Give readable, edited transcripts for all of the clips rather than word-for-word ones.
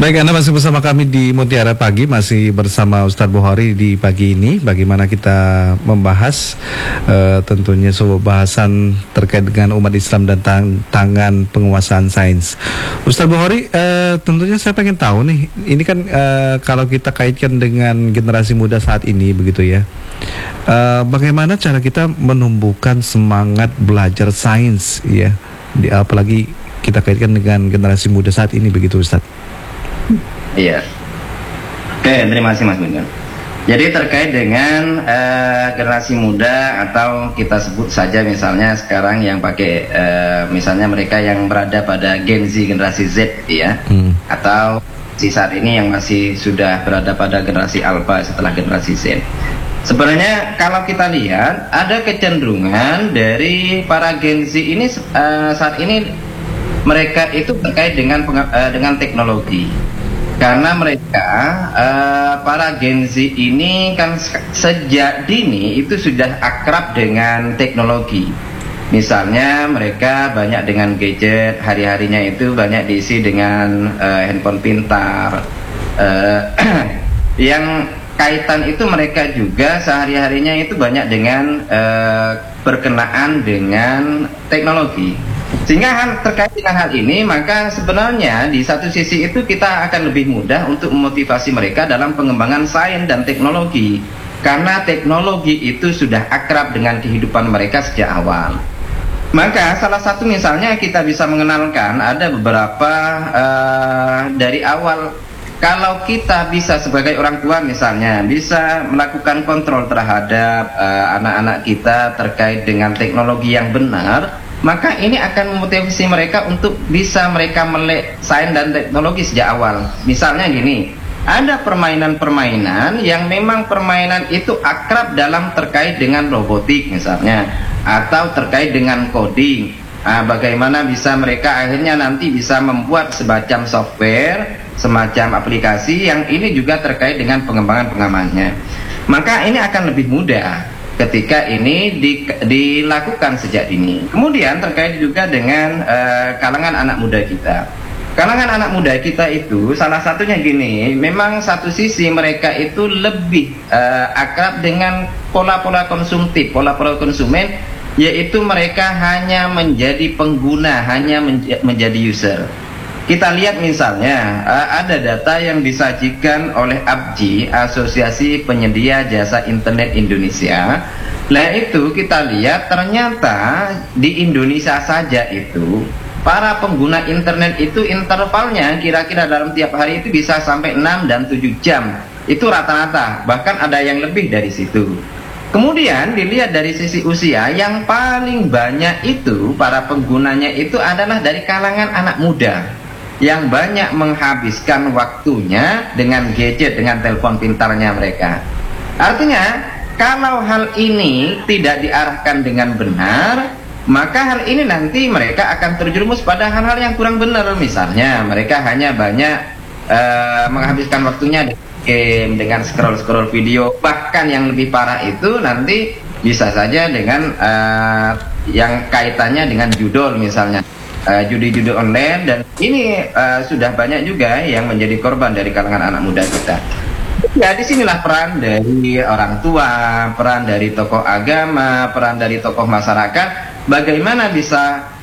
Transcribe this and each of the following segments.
Baik, Anda masih bersama kami di Mutiara Pagi, masih bersama Ustadz Bukhari di pagi ini. Bagaimana kita membahas tentunya sebuah bahasan terkait dengan umat Islam dan tangan penguasaan sains. Ustadz Bukhari, tentunya saya pengen tahu nih, ini kan kalau kita kaitkan dengan generasi muda saat ini begitu ya. Bagaimana cara kita menumbuhkan semangat belajar sains ya, apalagi kita kaitkan dengan generasi muda saat ini begitu, Ustadz? Iya. Oke, terima kasih Mas Guntur. Jadi terkait dengan generasi muda, atau kita sebut saja misalnya sekarang yang pakai misalnya mereka yang berada pada Gen Z, generasi Z ya, atau si saat ini yang masih sudah berada pada generasi Alpha setelah generasi Z. Sebenarnya kalau kita lihat ada kecenderungan dari para Gen Z ini saat ini mereka itu terkait dengan teknologi. Karena mereka para Gen Z ini kan sejak dini itu sudah akrab dengan teknologi. Misalnya mereka banyak dengan gadget, hari-harinya itu banyak diisi dengan handphone pintar. Yang kaitan itu mereka juga sehari-harinya itu banyak dengan berkenaan dengan teknologi. Sehingga terkait dengan hal ini, maka sebenarnya di satu sisi itu kita akan lebih mudah untuk memotivasi mereka dalam pengembangan sains dan teknologi, karena teknologi itu sudah akrab dengan kehidupan mereka sejak awal. Maka salah satu misalnya kita bisa mengenalkan ada beberapa dari awal. Kalau kita bisa sebagai orang tua misalnya bisa melakukan kontrol terhadap anak-anak kita terkait dengan teknologi yang benar, maka ini akan memotivasi mereka untuk bisa mereka melek sains dan teknologi sejak awal. Misalnya gini, ada permainan-permainan yang memang permainan itu akrab dalam terkait dengan robotik misalnya, atau terkait dengan coding. Bagaimana bisa mereka akhirnya nanti bisa membuat semacam software, semacam aplikasi yang ini juga terkait dengan pengembangan. Maka ini akan lebih mudah ketika ini dilakukan sejak dini. Kemudian terkait juga dengan kalangan anak muda kita. Kalangan anak muda kita itu salah satunya gini, memang satu sisi mereka itu lebih akrab dengan pola-pola konsumtif, pola-pola konsumen, yaitu mereka hanya menjadi pengguna, hanya menjadi user. Kita lihat misalnya ada data yang disajikan oleh APJI, Asosiasi Penyedia Jasa Internet Indonesia. Nah itu kita lihat ternyata di Indonesia saja itu para pengguna internet itu intervalnya kira-kira dalam tiap hari itu bisa sampai 6 dan 7 jam. Itu rata-rata, bahkan ada yang lebih dari situ. Kemudian dilihat dari sisi usia, yang paling banyak itu para penggunanya itu adalah dari kalangan anak muda, yang banyak menghabiskan waktunya dengan gadget, dengan telepon pintarnya mereka. Artinya, kalau hal ini tidak diarahkan dengan benar, maka hal ini nanti mereka akan terjerumus pada hal-hal yang kurang benar. Misalnya, mereka hanya banyak menghabiskan waktunya dengan game, dengan scroll-scroll video. Bahkan yang lebih parah itu nanti bisa saja dengan yang kaitannya dengan judul misalnya. Judi-judi online, dan ini sudah banyak juga yang menjadi korban dari kalangan anak muda kita. Ya, disinilah peran dari orang tua, peran dari tokoh agama, peran dari tokoh masyarakat, bagaimana bisa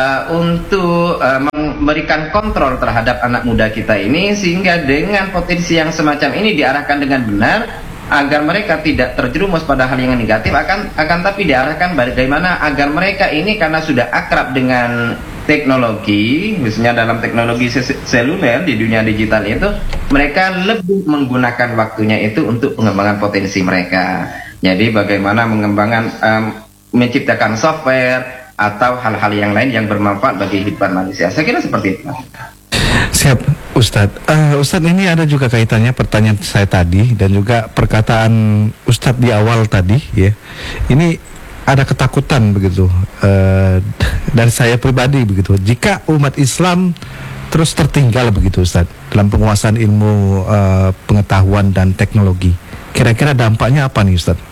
untuk memberikan kontrol terhadap anak muda kita ini, sehingga dengan potensi yang semacam ini diarahkan dengan benar, agar mereka tidak terjerumus pada hal yang negatif, akan tapi diarahkan bagaimana agar mereka ini karena sudah akrab dengan teknologi, misalnya dalam teknologi seluler di dunia digital itu, mereka lebih menggunakan waktunya itu untuk pengembangan potensi mereka. Jadi bagaimana mengembangkan, menciptakan software atau hal-hal yang lain yang bermanfaat bagi kehidupan manusia. Saya kira seperti itu. Siap, Ustadz. Ustadz, ini ada juga kaitannya pertanyaan saya tadi dan juga perkataan Ustadz di awal tadi ya. Ini ada ketakutan begitu dari saya pribadi begitu. Jika umat Islam terus tertinggal begitu, Ustadz, dalam penguasaan ilmu pengetahuan dan teknologi, kira-kira dampaknya apa nih, Ustadz?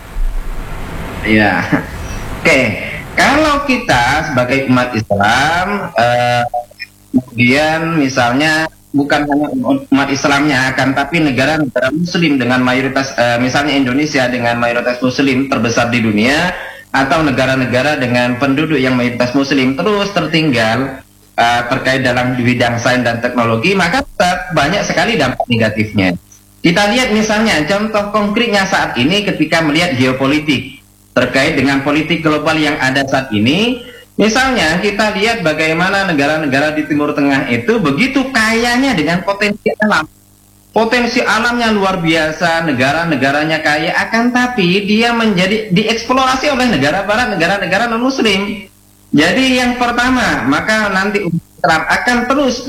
Iya, oke. Kalau kita sebagai umat Islam kemudian misalnya bukan hanya umat Islamnya, akan tapi negara-negara Muslim dengan mayoritas, misalnya Indonesia dengan mayoritas Muslim terbesar di dunia, atau negara-negara dengan penduduk yang mayoritas Muslim terus tertinggal terkait dalam bidang sains dan teknologi, maka banyak sekali dampak negatifnya. Kita lihat misalnya contoh konkretnya saat ini ketika melihat geopolitik terkait dengan politik global yang ada saat ini. Misalnya kita lihat bagaimana negara-negara di Timur Tengah itu begitu kayanya dengan potensi alam. Potensi alamnya luar biasa, negara-negaranya kaya, akan tapi dia menjadi dieksplorasi oleh negara barat, negara-negara non-muslim. Jadi yang pertama, maka nanti Islam akan terus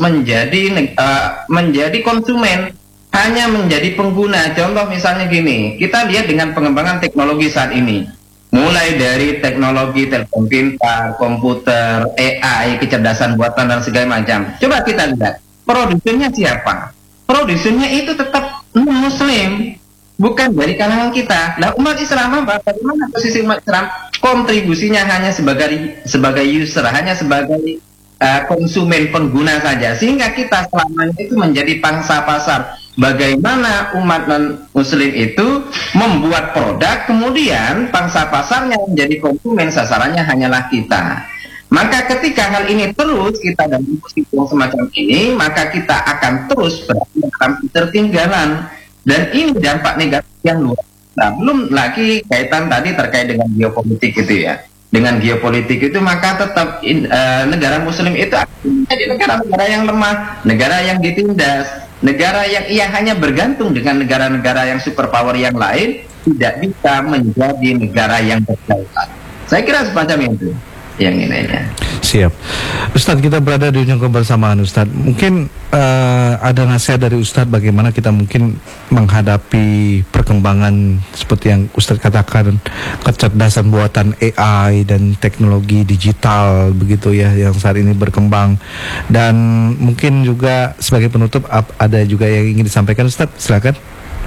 menjadi konsumen, hanya menjadi pengguna. Contoh misalnya gini, kita lihat dengan pengembangan teknologi saat ini. Mulai dari teknologi telepon pintar, komputer, AI, kecerdasan buatan dan segala macam. Coba kita lihat, produsennya siapa? Produsennya itu tetap non-muslim, bukan dari kalangan kita. Nah, umat Islam apa? Bagaimana posisi umat Islam? Kontribusinya hanya sebagai user, hanya sebagai konsumen, pengguna saja. Sehingga kita selama itu menjadi pangsa pasar. Bagaimana umat non-muslim itu membuat produk, kemudian pangsa pasarnya menjadi konsumen, sasarannya hanyalah kita. Maka ketika hal ini terus kita dalam posisi semacam ini, maka kita akan terus berada dalam ketertinggalan. Dan ini dampak negatif yang luar biasa. Nah, belum lagi kaitan tadi terkait dengan geopolitik itu ya. Dengan geopolitik itu maka tetap negara muslim itu akan menjadi negara-negara yang lemah, negara yang ditindas, negara yang ia hanya bergantung dengan negara-negara yang superpower yang lain, tidak bisa menjadi negara yang berdaulat. Saya kira semacam itu yang ininya. Siap. Ustadz, kita berada di ujung kebersamaan Ustadz. Mungkin ada nasihat dari Ustadz bagaimana kita mungkin menghadapi perkembangan seperti yang Ustadz katakan, kecerdasan buatan AI dan teknologi digital begitu ya yang saat ini berkembang. Dan mungkin juga sebagai penutup ada juga yang ingin disampaikan Ustadz, silakan.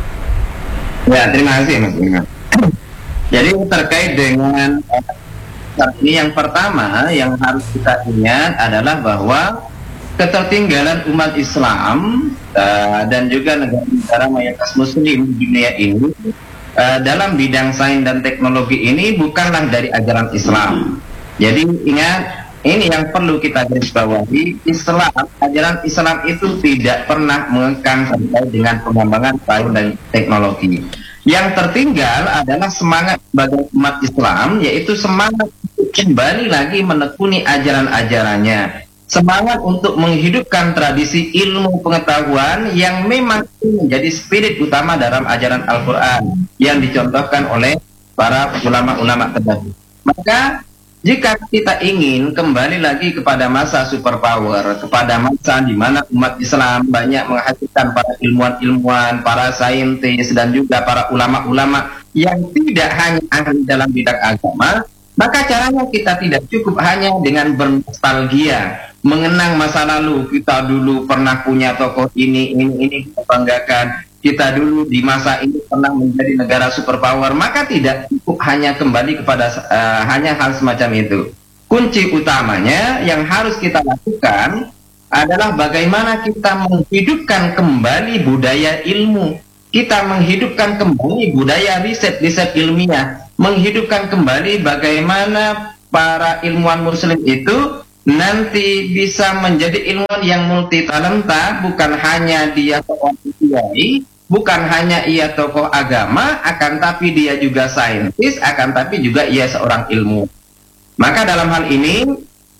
Ya, terima kasih Mas Bima. Jadi terkait dengan ini, yang pertama yang harus kita ingat adalah bahwa ketertinggalan umat Islam dan juga negara-negara mayoritas muslim di dunia ini dalam bidang sains dan teknologi ini bukanlah dari ajaran Islam. Jadi ingat, ini yang perlu kita garis bawahi, ajaran Islam itu tidak pernah mengekang terkait dengan pengembangan sains dan teknologi. Yang tertinggal adalah semangat bagi umat Islam, yaitu semangat untuk kembali lagi menekuni ajaran-ajarannya, semangat untuk menghidupkan tradisi ilmu pengetahuan yang memang menjadi spirit utama dalam ajaran Al-Quran yang dicontohkan oleh para ulama-ulama terdahulu. Maka jika kita ingin kembali lagi kepada masa superpower, kepada masa di mana umat Islam banyak menghasilkan para ilmuwan-ilmuwan, para saintis, dan juga para ulama-ulama yang tidak hanya ahli dalam bidang agama, maka caranya kita tidak cukup hanya dengan bernostalgia, mengenang masa lalu. Kita dulu pernah punya tokoh ini kita banggakan. Kita dulu di masa ini pernah menjadi negara superpower, maka tidak cukup hanya kembali kepada hanya hal semacam itu. Kunci utamanya yang harus kita lakukan adalah bagaimana kita menghidupkan kembali budaya ilmu, kita menghidupkan kembali budaya riset ilmiah, menghidupkan kembali bagaimana para ilmuwan muslim itu nanti bisa menjadi ilmuwan yang multi talenta, bukan hanya dia seorang kiai, bukan hanya ia tokoh agama, akan tapi dia juga saintis, akan tapi juga ia seorang ilmu. Maka dalam hal ini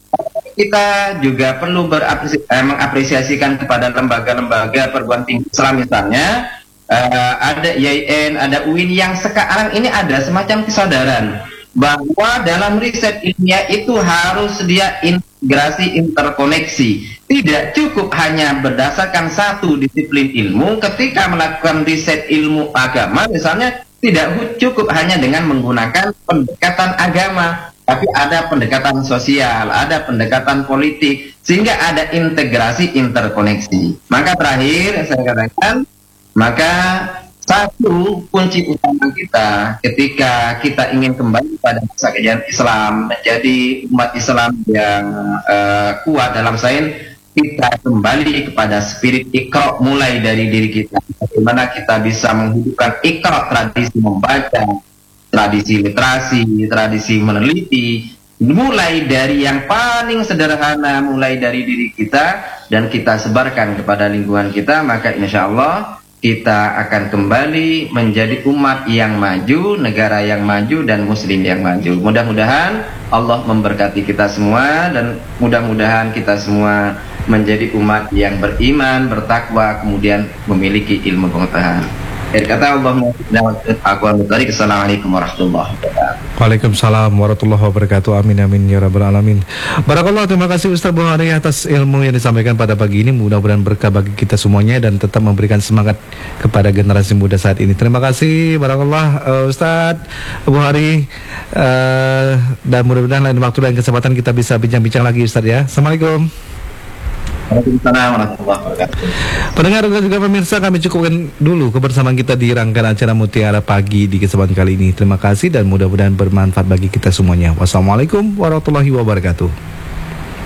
kita juga perlu mengapresiasikan kepada lembaga-lembaga perguruan tinggi Islam, misalnya ada IAIN, ada UIN, yang sekarang ini ada semacam kesadaran bahwa dalam riset ilmiah itu harus dia integrasi, interkoneksi. Tidak cukup hanya berdasarkan satu disiplin ilmu. Ketika melakukan riset ilmu agama misalnya, tidak cukup hanya dengan menggunakan pendekatan agama, tapi ada pendekatan sosial, ada pendekatan politik, sehingga ada integrasi, interkoneksi. Maka terakhir saya katakan, maka satu kunci utama kita ketika kita ingin kembali pada masa kejayaan Islam, menjadi umat Islam yang kuat dalam sains, kita kembali kepada spirit Iqra mulai dari diri kita. Bagaimana kita bisa menghidupkan Iqra, tradisi membaca, tradisi literasi, tradisi meneliti, mulai dari yang paling sederhana, mulai dari diri kita, dan kita sebarkan kepada lingkungan kita, maka insya Allah kita akan kembali menjadi umat yang maju, negara yang maju, dan muslim yang maju. Mudah-mudahan Allah memberkati kita semua, dan mudah-mudahan kita semua menjadi umat yang beriman, bertakwa, kemudian memiliki ilmu pengetahuan. Kata Assalamualaikum warahmatullahi wabarakatuh. Waalaikumsalam warahmatullahi wabarakatuh. Amin amin ya rabbal alamin. Barakallah, terima kasih Ustaz Buhari atas ilmu yang disampaikan pada pagi ini. Mudah-mudahan berkah bagi kita semuanya dan tetap memberikan semangat kepada generasi muda saat ini. Terima kasih barakallah Ustaz Buhari, dan mudah-mudahan lain waktu dan kesempatan kita bisa bincang-bincang lagi Ustaz ya. Assalamualaikum. Waalaikumsalam warahmatullahi wabarakatuh. Pendengar dan juga pemirsa, kami cukupkan dulu kebersamaan kita di rangkaian acara Mutiara Pagi di kesempatan kali ini. Terima kasih dan mudah-mudahan bermanfaat bagi kita semuanya. Wassalamualaikum warahmatullahi wabarakatuh.